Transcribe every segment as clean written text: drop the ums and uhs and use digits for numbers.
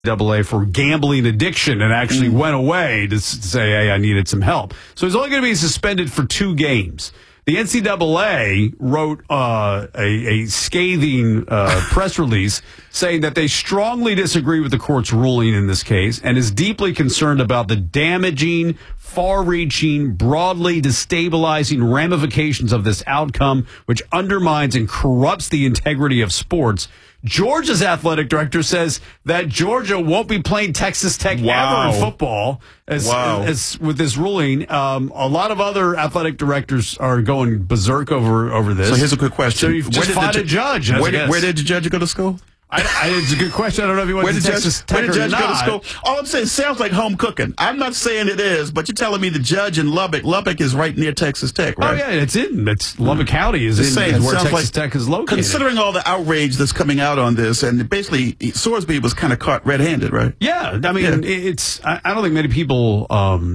NCAA for gambling addiction and actually went away to say, hey, I needed some help. So he's only going to be suspended for 2 games. The NCAA wrote a scathing press release saying that they strongly disagree with the court's ruling in this case and is deeply concerned about the damaging, far-reaching, broadly destabilizing ramifications of this outcome, which undermines and corrupts the integrity of sports. Georgia's athletic director says that Georgia won't be playing Texas Tech ever in football as with this ruling. A lot of other athletic directors are going berserk over this. So here's a quick question. So you've just fought a judge. Where did the judge go to school? It's a good question. I don't know if he went to Texas Tech or not. Where did the judge go to school? All I'm saying, it sounds like home cooking. I'm not saying it is, but you're telling me the judge in Lubbock. Lubbock is right near Texas Tech, right? Oh, yeah, it's Lubbock County is where Texas Tech is located. Considering all the outrage that's coming out on this, and basically Sorsby was kind of caught red-handed, right? Yeah, I mean, I don't think many people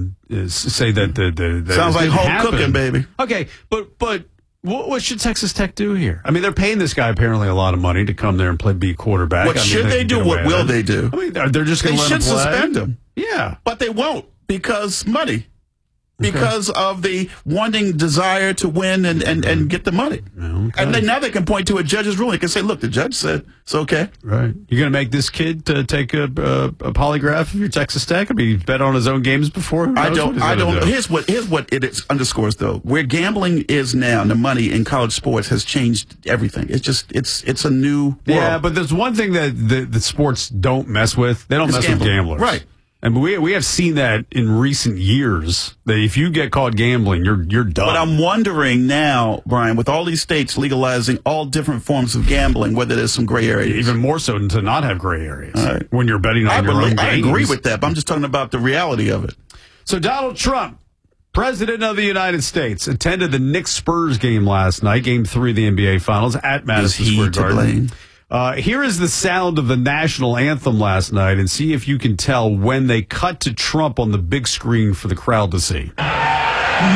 say that sounds like home cooking, baby. Okay, but what should Texas Tech do here? I mean, they're paying this guy apparently a lot of money to come there and be quarterback. What should they do? What will they do? I mean, they're just going to let him play. They should suspend him. Yeah. But they won't because money. Because of the wanting desire to win and get the money. Okay. And then now they can point to a judge's ruling. They can say, look, the judge said it's okay. Right. You're going to make this kid take a polygraph of your Texas Tech? I mean, he's bet on his own games before? I don't. Here's what it underscores, though. Where gambling is now, and the money in college sports has changed everything. It's a new world. Yeah, but there's one thing that the sports don't mess with. They don't mess with gamblers. Right. And we have seen that in recent years, that if you get caught gambling, you're done. But I'm wondering now, Brian, with all these states legalizing all different forms of gambling, whether there's some gray areas. Even more so to not have gray areas when you're betting on your own games. I agree with that, but I'm just talking about the reality of it. So Donald Trump, President of the United States, attended the Knicks-Spurs game last night, Game 3 of the NBA Finals at Madison Square Garden. Here is the sound of the national anthem last night, and see if you can tell when they cut to Trump on the big screen for the crowd to see.